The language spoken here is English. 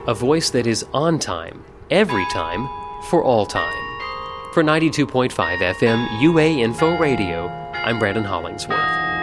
A voice that is on time, every time, for all time. For 92.5 FM UA Info Radio, I'm Brandon Hollingsworth.